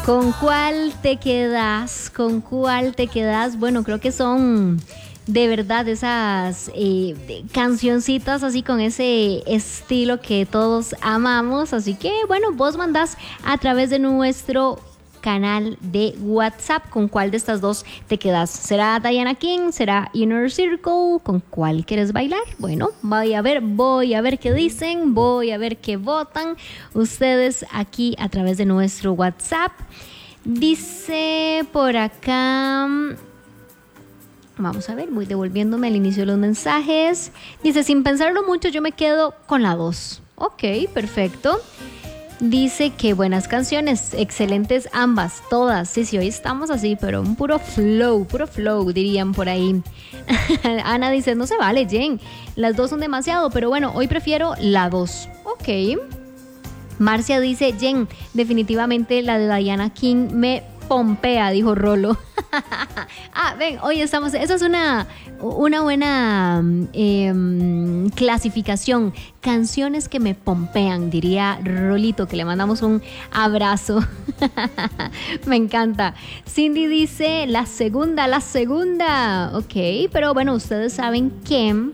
¿Con cuál te quedas? ¿Con cuál te quedas? Bueno, creo que son de verdad esas cancioncitas así con ese estilo que todos amamos. Así que bueno, vos mandás a través de nuestro canal de WhatsApp con cuál de estas dos te quedas. ¿Será Diana King? ¿Será Inner Circle? ¿Con cuál quieres bailar? Bueno, voy a ver qué dicen, voy a ver qué votan ustedes aquí a través de nuestro WhatsApp. Dice por acá, vamos a ver, voy devolviéndome al inicio de los mensajes. Dice, sin pensarlo mucho, yo me quedo con la 2. Ok, perfecto. Dice que buenas canciones, excelentes ambas, todas. Sí, hoy estamos así, pero un puro flow, dirían por ahí. Ana dice, no se vale, Jen, las dos son demasiado, pero bueno, hoy prefiero la 2. Ok. Marcia dice, Jen, definitivamente la de Diana King me pompea, dijo Rolo. Ven, hoy estamos, esa es una buena clasificación, canciones que me pompean, diría Rolito, que le mandamos un abrazo. Me encanta. Cindy dice, la segunda, ok, pero bueno, ustedes saben que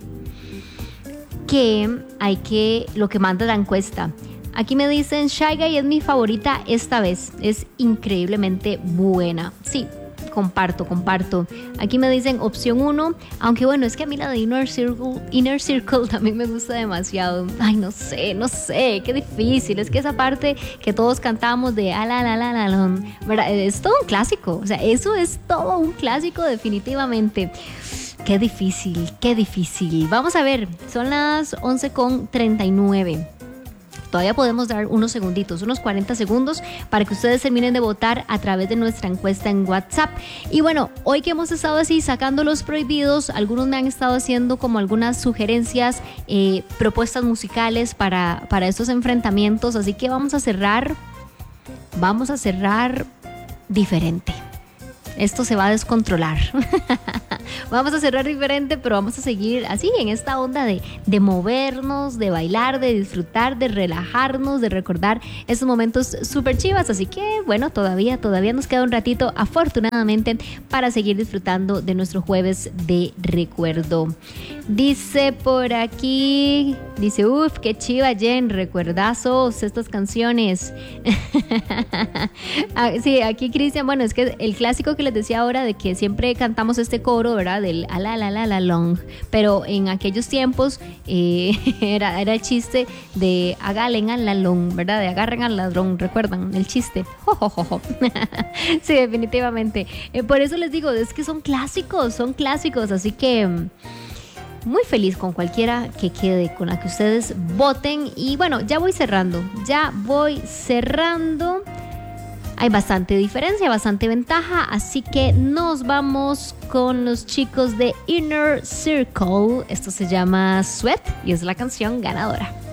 hay que, lo que manda la encuesta. Aquí me dicen, Shy Guy es mi favorita esta vez, es increíblemente buena. Sí, comparto. Aquí me dicen opción 1, aunque bueno, es que a mí la de Inner Circle también me gusta demasiado. Ay, no sé, qué difícil. Es que esa parte que todos cantamos de ¿verdad? Es todo un clásico, o sea, eso es todo un clásico definitivamente. Qué difícil. Vamos a ver, son las 11:39. Todavía podemos dar unos segunditos, unos 40 segundos para que ustedes terminen de votar a través de nuestra encuesta en WhatsApp. Y bueno, hoy que hemos estado así sacando los prohibidos, algunos me han estado haciendo como algunas sugerencias, propuestas musicales para estos enfrentamientos. Así que vamos a cerrar diferente. Esto se va a descontrolar. Vamos a cerrar diferente, pero vamos a seguir así en esta onda de movernos, de bailar, de disfrutar, de relajarnos, de recordar esos momentos súper chivas. Así que bueno, todavía nos queda un ratito, afortunadamente, para seguir disfrutando de nuestro jueves de recuerdo. Dice por aquí, uff, qué chiva, Jen, recuerdazos estas canciones. Sí, aquí Cristian, bueno, es que el clásico que les decía ahora de que siempre cantamos este coro, ¿verdad? Del la long, pero en aquellos tiempos era el chiste de agalen al lalón, ¿verdad? De agarren al ladrón, ¿recuerdan el chiste? Sí, definitivamente. Por eso les digo, es que son clásicos, así que muy feliz con cualquiera que quede, con la que ustedes voten. Y bueno, ya voy cerrando. Hay bastante diferencia, bastante ventaja, así que nos vamos con los chicos de Inner Circle. Esto se llama Sweat y es la canción ganadora.